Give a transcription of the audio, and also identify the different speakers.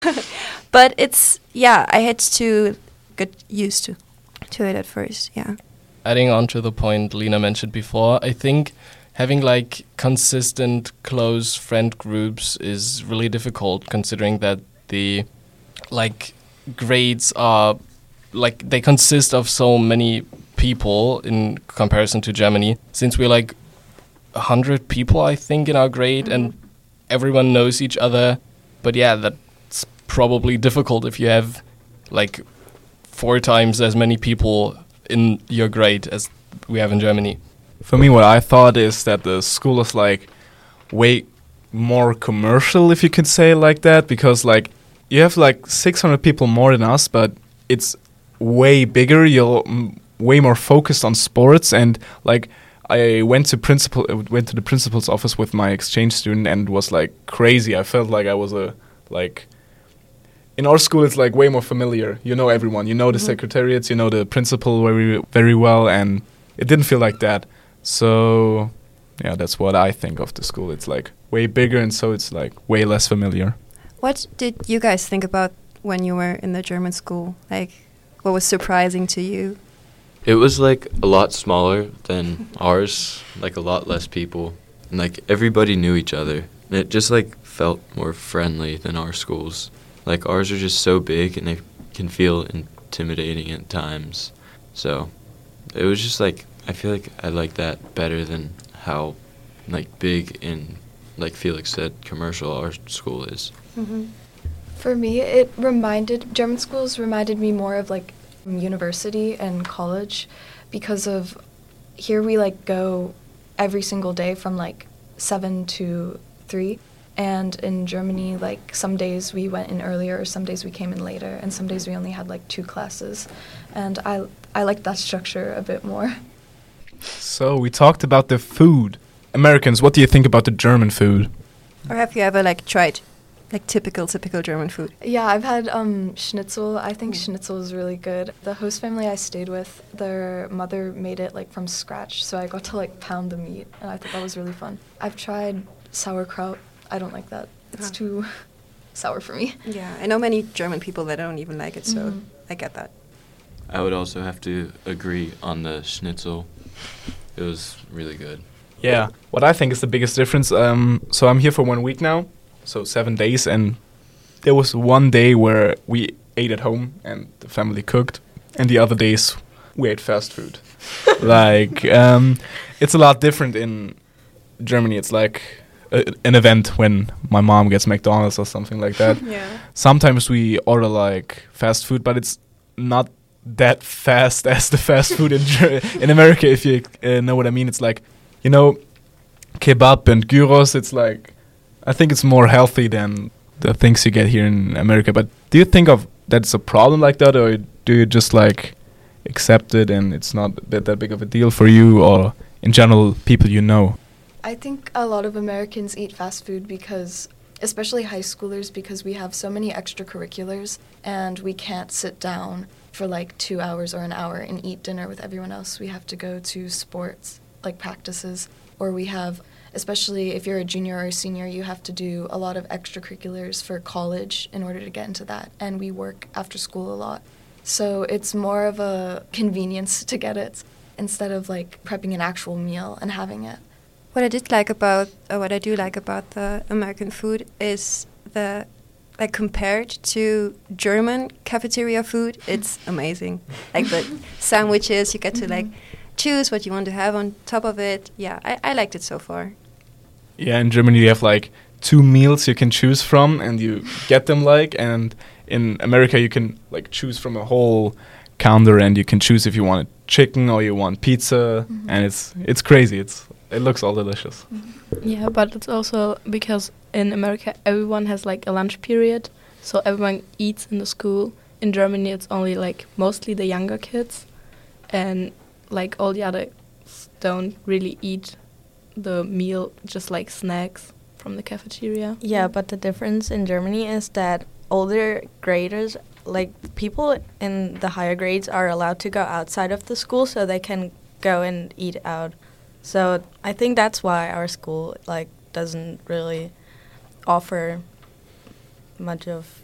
Speaker 1: But it's, yeah, I had to get used to it at first, yeah.
Speaker 2: Adding on to the point Lena mentioned before, I think having like consistent close friend groups is really difficult, considering that the like grades are like they consist of so many people in comparison to Germany. Since we're like 100 people, I think, in our grade, and everyone knows each other. But yeah, that's probably difficult if you have like 4 times as many people in your grade as we have in Germany.
Speaker 3: For me, what I thought is that the school is like way more commercial, if you could say it like that, because like you have like 600 people more than us, but it's way bigger. You're way more focused on sports, and like I went to the principal's office with my exchange student, and it was like crazy. I felt like I was in our school, it's like way more familiar. You know everyone. You know the secretariats. You know the principal very, very well, and it didn't feel like that. So, yeah, that's what I think of the school. It's like way bigger, and so it's like way less familiar.
Speaker 1: What did you guys think about when you were in the German school? Like, what was surprising to you?
Speaker 4: It was like a lot smaller than ours, like a lot less people, and like everybody knew each other. And it just like felt more friendly than our schools. Like ours are just so big and they can feel intimidating at times. So it was just like, I feel like I like that better than how like big and, like Felix said, commercial our school is.
Speaker 5: For me, German schools reminded me more of like university and college, because of here we like go every single day from like 7 to 3, and in Germany like some days we went in earlier, some days we came in later, and some days we only had like 2 classes, and I like that structure a bit more.
Speaker 3: So we talked about the food. Americans, what do you think about the German food?
Speaker 1: Or have you ever like tried like typical German food?
Speaker 5: Yeah, I've had schnitzel. I think schnitzel is really good. The host family I stayed with, their mother made it like from scratch, so I got to like pound the meat, and I thought that was really fun. I've tried sauerkraut. I don't like that. It's too sour for me.
Speaker 1: Yeah, I know many German people that don't even like it, so I get that.
Speaker 4: I would also have to agree on the schnitzel. It was really good.
Speaker 3: Yeah, what I think is the biggest difference, so I'm here for 1 week now, so 7 days, and there was one day where we ate at home and the family cooked, and the other days we ate fast food. Like, it's a lot different in Germany. It's like an event when my mom gets McDonald's or something like that.
Speaker 1: Yeah.
Speaker 3: Sometimes we order like fast food, but it's not that fast as the fast food in America, if you know what I mean. It's like, you know, kebab and gyros. It's like, I think it's more healthy than the things you get here in America. But do you think of that's a problem like that, or do you just like accept it and it's not that big of a deal for you, or in general people you know?
Speaker 5: I think a lot of Americans eat fast food because, especially high schoolers, because we have so many extracurriculars and we can't sit down for like 2 hours or an hour and eat dinner with everyone else. We have to go to sports, like practices, or we have, especially if you're a junior or a senior, you have to do a lot of extracurriculars for college in order to get into that. And we work after school a lot. So it's more of a convenience to get it instead of like prepping an actual meal and having it.
Speaker 1: What I do like about the American food is the, like compared to German cafeteria food, it's amazing. Like the sandwiches, you get to like choose what you want to have on top of it. Yeah, I liked it so far.
Speaker 3: Yeah, in Germany you have like 2 meals you can choose from, and you get them like, and in America you can like choose from a whole counter, and you can choose if you want chicken or you want pizza, and it's crazy. It looks all delicious.
Speaker 6: Yeah, but it's also because in America everyone has like a lunch period, so everyone eats in the school. In Germany it's only like mostly the younger kids, and like all the others don't really eat the meal, just like snacks from the cafeteria.
Speaker 7: Yeah, but the difference in Germany is that older graders, like people in the higher grades, are allowed to go outside of the school, so they can go and eat out. So I think that's why our school like doesn't really offer much of